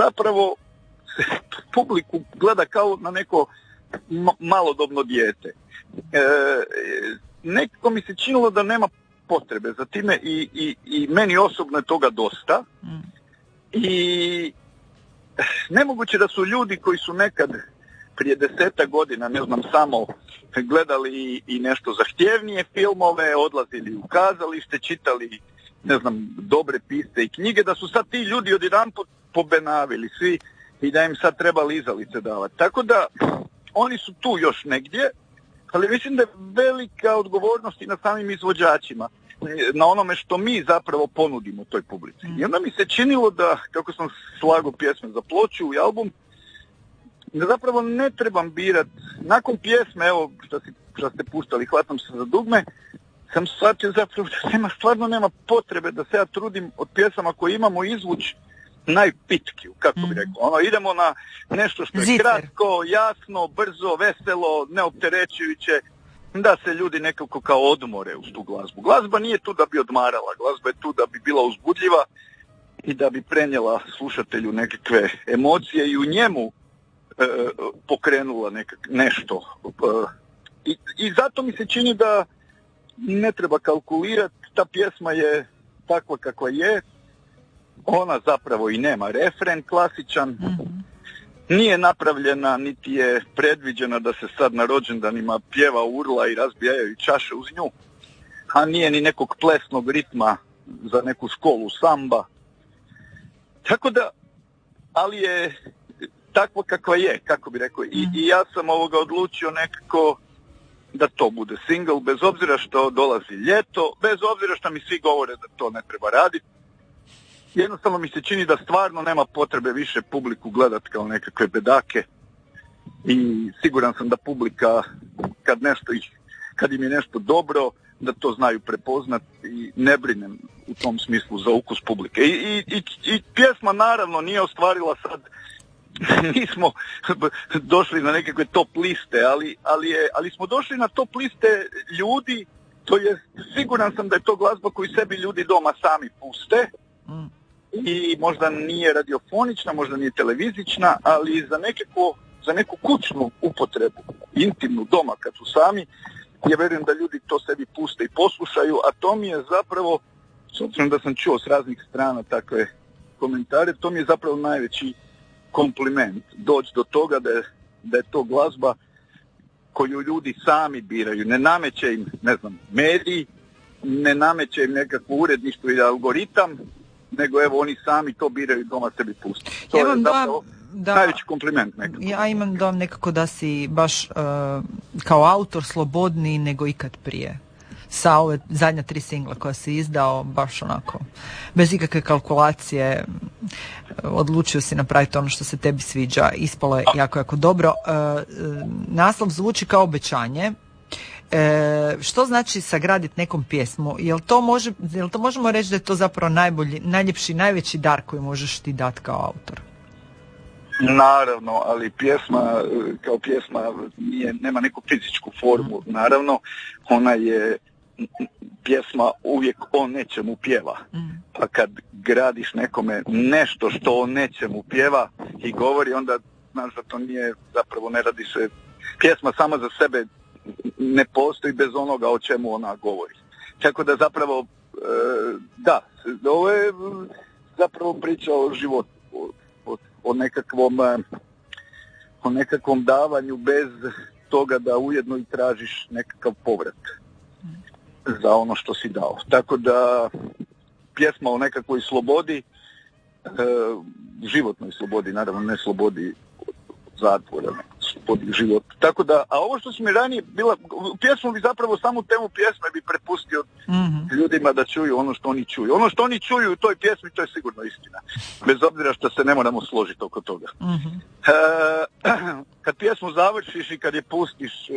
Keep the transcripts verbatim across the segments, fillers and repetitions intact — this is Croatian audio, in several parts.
zapravo publiku gleda kao na neko m- malodobno dijete. E, nekako mi se činilo da nema potrebe za time i, i, i meni osobno je toga dosta. Mm. I nemoguće da su ljudi koji su nekad prije desetak godina, ne znam, samo gledali i, i nešto zahtjevnije filmove, odlazili u kazalište, čitali, ne znam, dobre piste i knjige, da su sad ti ljudi odjedanput pobenavili svi i da im sad treba lizalice davati. Tako da oni su tu još negdje, ali mislim da je velika odgovornost i na samim izvođačima, na onome što mi zapravo ponudimo toj publici. I onda mi se činilo da, kako sam slagao pjesme za ploču i album, da zapravo ne trebam birat. Nakon pjesme, evo, što, si, što ste puštali, hvatam se za dugme, sam shvatio zapravo da nema, stvarno nema potrebe da se ja trudim od pjesama koje imamo izvući najpitkiju, kako bi rekao. Ono, idemo na nešto što je Zicer. Kratko, jasno, brzo, veselo, neopterećujuće, da se ljudi nekako kao odmore uz tu glazbu. Glazba nije tu da bi odmarala, glazba je tu da bi bila uzbudljiva i da bi prenijela slušatelju nekakve emocije i u njemu e, pokrenula nekak, nešto. E, i, I zato mi se čini da ne treba kalkulirati, ta pjesma je takva kakva je, ona zapravo i nema refren klasičan, mm-hmm. Nije napravljena, niti je predviđena da se sad na rođendanima pjeva, urla i razbijaju čaše uz nju, a nije ni nekog plesnog ritma za neku školu samba. Tako da, ali je takva kakva je, kako bi rekao. I, i ja sam ovoga odlučio nekako da to bude single, bez obzira što dolazi ljeto, bez obzira što mi svi govore da to ne treba raditi. Jednostavno mi se čini da stvarno nema potrebe više publiku gledati kao nekakve bedake i siguran sam da publika kad nešto ih, kad im je nešto dobro, da to znaju prepoznati i ne brinem u tom smislu za ukus publike. I, i, i, i pjesma naravno nije ostvarila sad, nismo došli na nekakve top liste, ali, ali, je, ali smo došli na top liste ljudi, to je, siguran sam da je to glazba koju sebi ljudi doma sami puste. Mm. I možda nije radiofonična, možda nije televizična, ali za, nekako, za neku kućnu upotrebu, intimnu doma kad su sami, ja vjerujem da ljudi to sebi puste i poslušaju, a to mi je zapravo, s obzirom da sam čuo s raznih strana takve komentare, to mi je zapravo najveći kompliment, doći do toga da je, da je to glazba koju ljudi sami biraju, ne nameće im, ne znam, mediji, ne nameće im nekakvo uredništvo i algoritam, nego evo oni sami to biraju doma sebi pusti. To ja je zapravo da, najveći kompliment nekako. Ja imam dojam nekako da si baš uh, kao autor slobodniji nego ikad prije. Sa ove zadnja tri singla koja si izdao, baš onako, bez ikakve kalkulacije, odlučio si napraviti ono što se tebi sviđa, ispalo je jako, jako dobro. Uh, naslov zvuči kao obećanje. E, što znači sagraditi nekom pjesmu? Jel to, može, jel to možemo reći da je to zapravo najbolji, najljepši, najveći dar koji možeš ti dati kao autor? Naravno, ali pjesma kao pjesma nije, nema neku fizičku formu. Mm. Naravno, ona je pjesma uvijek o nečemu pjeva. Mm. Pa kad gradiš nekome nešto što o nečemu pjeva i govori, onda znaš da to nije, zapravo ne radi se, pjesma sama za sebe ne postoji bez onoga o čemu ona govori. Tako da zapravo, e, da, ovo je zapravo priča o životu, o, o, o nekakvom o nekakvom davanju bez toga da ujedno i tražiš nekakav povrat za ono što si dao. Tako da pjesma o nekakvoj slobodi, e, životnoj slobodi, naravno ne slobodi zatvora, slobodi život. Tako da, a ovo što si mi ranije bila, pjesmu bi zapravo, samu temu pjesme bi prepustio mm-hmm. ljudima da čuju ono što oni čuju. Ono što oni čuju u toj pjesmi, to je sigurno istina. Bez obzira što se ne moramo složiti oko toga. Mm-hmm. E, kad pjesmu završiš i kad je pustiš e,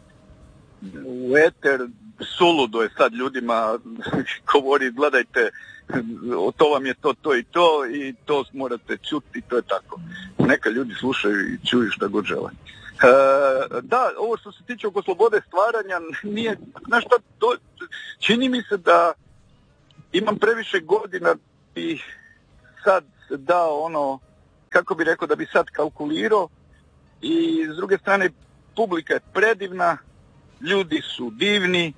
u eter, suludo je sad ljudima govori, gledajte, to vam je to, to i to i to morate čuti, to je tako. Neka ljudi slušaju i čuju šta god žele. E, da, ovo što se tiče oko slobode stvaranja, nije, znaš šta, to, čini mi se da imam previše godina i sad se da ono kako bi rekao, da bi sad kalkulirao. I s druge strane, publika je predivna, ljudi su divni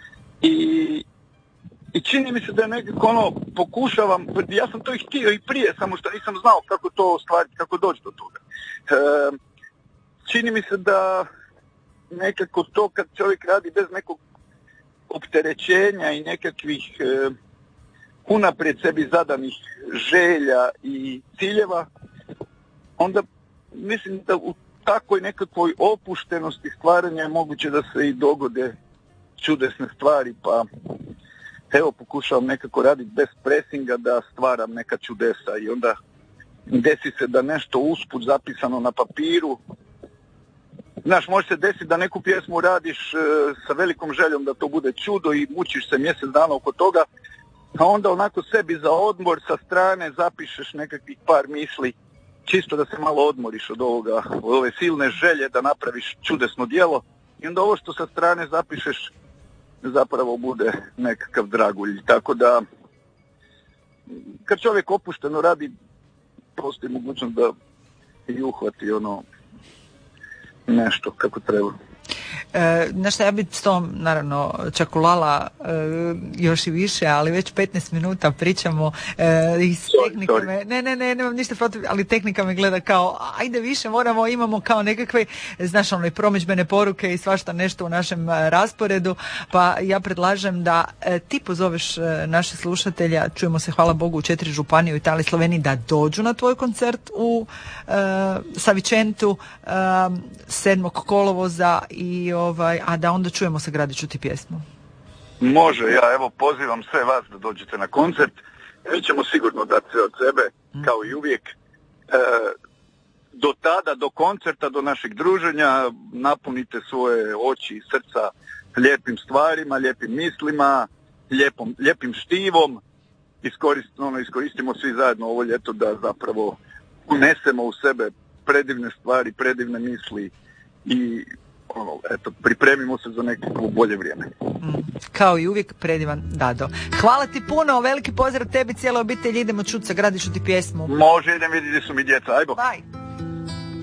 i, i čini mi se da je nekako ono, pokušavam, ja sam to i htio i prije, samo što nisam znao kako to ostvariti, kako doći do toga. E, čini mi se da nekako to kad čovjek radi bez nekog opterećenja i nekakvih e, unaprijed sebi zadanih želja i ciljeva, onda mislim da u takvoj nekakvoj opuštenosti stvaranja je moguće da se i dogode čudesne stvari, pa evo pokušavam nekako raditi bez presinga da stvaram neka čudesa i onda desi se da nešto usput zapisano na papiru. Znaš, može se desiti da neku pjesmu radiš e, sa velikom željom da to bude čudo i mučiš se mjesec dana oko toga, a onda onako sebi za odmor sa strane zapišeš nekakvih par misli, čisto da se malo odmoriš od ovoga, od ove silne želje da napraviš čudesno djelo i onda ovo što sa strane zapišeš zapravo bude nekakav dragulj. Tako da kad čovjek opušteno radi, postoji mogućnost da i uhvati ono nešto kako treba. E, znaš šta, ja bi s tom naravno čakulala e, još i više, ali već petnaest minuta pričamo e, i s tehnikame, ne, ne, ne, nemam ništa protiv, ali tehnika me gleda kao, ajde više, moramo, imamo kao nekakve, znaš, ono, i promidžbene poruke i svašta nešto u našem rasporedu, pa ja predlažem da e, ti pozoveš e, naše slušatelja, čujemo se, hvala Bogu, u četiri županije u Italiji, Sloveniji, da dođu na tvoj koncert u e, Savičentu e, sedmog kolovoza i ovaj, a da onda čujemo sa Gradit ću ti pjesmu. Može, ja evo pozivam sve vas da dođete na koncert. Mi ćemo sigurno dati sve od sebe, mm. kao i uvijek. E, do tada, do koncerta, do našeg druženja, napunite svoje oči i srca lijepim stvarima, lijepim mislima, lijepom, lijepim štivom. Iskoristimo, ono, iskoristimo svi zajedno ovo ljeto da zapravo unesemo u sebe predivne stvari, predivne misli i ono, eto, pripremimo se za nekako bolje vrijeme. Mm, kao i uvijek, predivan Dado. Hvala ti puno, veliki pozdrav tebi, cijela obitelj, idemo čuti sa Gradit ću ti pjesmu. Može, idem vidjeti gdje su mi djeca, ajmo. Bye.